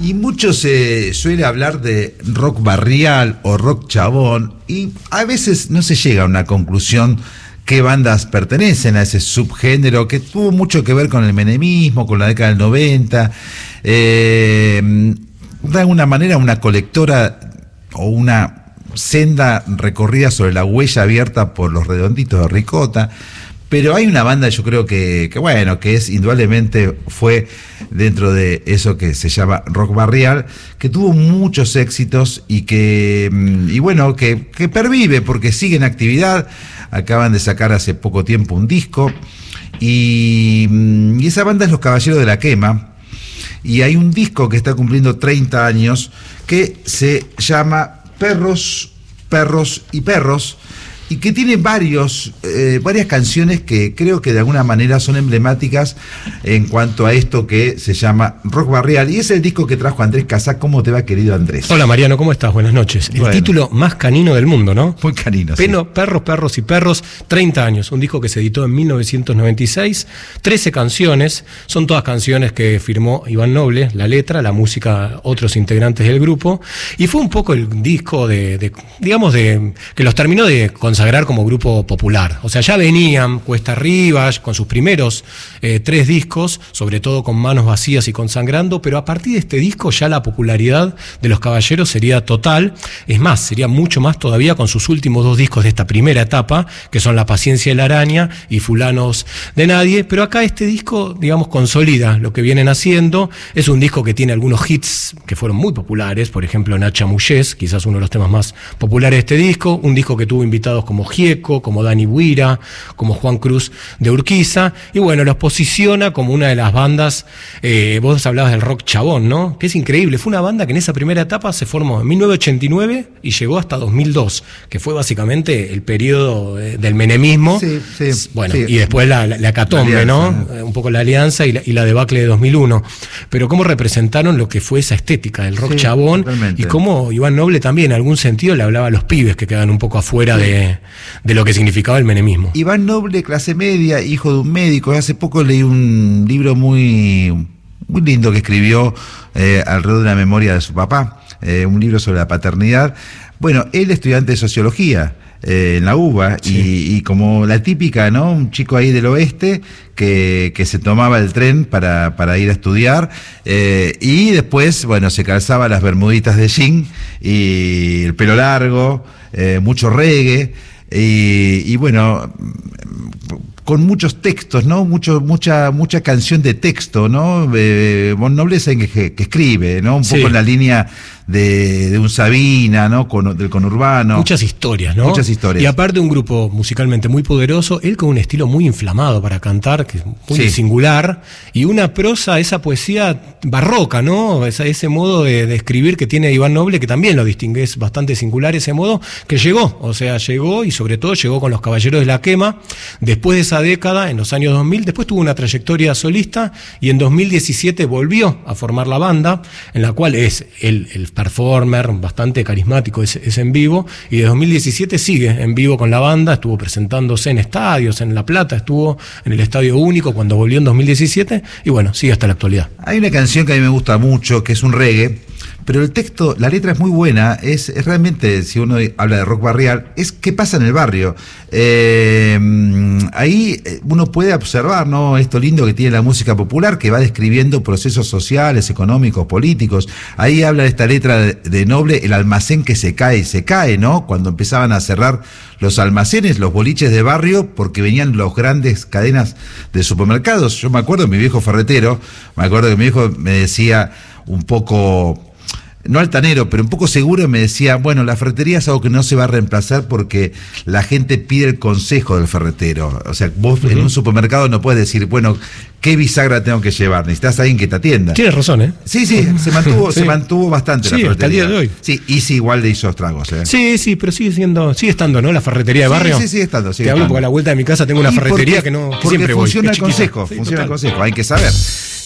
Y mucho se suele hablar de rock barrial o rock chabón, y a veces no se llega a una conclusión qué bandas pertenecen a ese subgénero que tuvo mucho que ver con el menemismo, con la década del 90. De alguna manera una colectora o una senda recorrida sobre la huella abierta por los Redonditos de Ricota. Pero hay una banda, yo creo que es indudablemente fue dentro de eso que se llama rock barrial, que tuvo muchos éxitos y que pervive porque sigue en actividad. Acaban de sacar hace poco tiempo un disco y esa banda es Los Caballeros de la Quema, y hay un disco que está cumpliendo 30 años que se llama Perros, Perros y Perros, y que tiene varias canciones que creo que de alguna manera son emblemáticas en cuanto a esto que se llama rock barrial, y es el disco que trajo Andrés Casá. ¿Cómo te va, querido Andrés? Hola Mariano, ¿cómo estás? Buenas noches. El título más canino del mundo, ¿no? Muy canino, sí. Perros, Perros y Perros, 30 años, un disco que se editó en 1996, 13 canciones, son todas canciones que firmó Iván Noble, la letra, la música, otros integrantes del grupo, y fue un poco el disco que los terminó de consagrar como grupo popular. O sea, ya venían cuesta arriba con sus primeros 3 discos, sobre todo con Manos Vacías y Consangrando, pero a partir de este disco ya la popularidad de Los Caballeros sería total. Es más, sería mucho más todavía con sus últimos 2 discos de esta primera etapa, que son La Paciencia y la Araña y Fulanos de Nadie. Pero acá este disco, consolida lo que vienen haciendo. Es un disco que tiene algunos hits que fueron muy populares, por ejemplo Nacha Mullés, quizás uno de los temas más populares de este disco, un disco que tuvo invitados como Gieco, como Dani Buira, como Juan Cruz de Urquiza, y los posiciona como una de las bandas. Vos hablabas del rock chabón, ¿no? Que es increíble, fue una banda que en esa primera etapa se formó en 1989 y llegó hasta 2002, que fue básicamente el periodo del menemismo. Sí. Y después la hecatombe, ¿no? Un poco la alianza y la debacle de 2001. Pero cómo representaron lo que fue esa estética del rock chabón, totalmente. Y cómo Iván Noble también en algún sentido le hablaba a los pibes que quedan un poco afuera de lo que significaba el menemismo. Iván Noble, clase media, hijo de un médico. Hace poco leí un libro muy lindo que escribió alrededor de la memoria de su papá, un libro sobre la paternidad. Él estudiante de sociología en la UBA, y como la típica, ¿no? Un chico ahí del oeste que se tomaba el tren para ir a estudiar, y después, se calzaba las bermuditas de jean y el pelo largo, mucho reggae, con muchos textos, ¿no? Mucha canción de texto, ¿no? Noble es alguien que escribe, ¿no? Un poco en la línea de un Sabina, ¿no? Del conurbano. Muchas historias, ¿no? Muchas historias. Y aparte un grupo musicalmente muy poderoso, él con un estilo muy inflamado para cantar, que es muy singular, y una prosa, esa poesía barroca, ¿no? Ese modo de escribir que tiene Iván Noble, que también lo distingue, es bastante singular ese modo, que llegó y sobre todo llegó con Los Caballeros de la Quema. Después de esa década, en los años 2000, después tuvo una trayectoria solista, y en 2017 volvió a formar la banda, en la cual es el performer bastante carismático, es en vivo, y de 2017 sigue en vivo con la banda. Estuvo presentándose en estadios, en La Plata, estuvo en el Estadio Único cuando volvió en 2017, y sigue hasta la actualidad. Hay una canción que a mí me gusta mucho, que es un reggae, pero el texto, la letra es muy buena, es realmente, si uno habla de rock barrial, es qué pasa en el barrio. Ahí uno puede observar, ¿no? Esto lindo que tiene la música popular, que va describiendo procesos sociales, económicos, políticos. Ahí habla de esta letra de Noble, el almacén que se cae, ¿no? Cuando empezaban a cerrar los almacenes, los boliches de barrio, porque venían las grandes cadenas de supermercados. Yo me acuerdo de mi viejo ferretero, que mi viejo me decía un poco, no altanero, pero un poco seguro, me decía, la ferretería es algo que no se va a reemplazar porque la gente pide el consejo del ferretero. O sea, vos en un supermercado no puedes decir, ¿qué bisagra tengo que llevar? Necesitas a alguien que te atienda. Tienes razón, ¿eh? Sí, se mantuvo bastante la ferretería. Hasta el día de hoy. Sí, Easy igual le hizo estragos, ¿eh? Sí, pero sigue estando, ¿no? La ferretería de barrio. Sí, sigue estando. Te hablo porque a la vuelta de mi casa tengo una ferretería que no siempre voy. Funciona el consejo, hay que saber.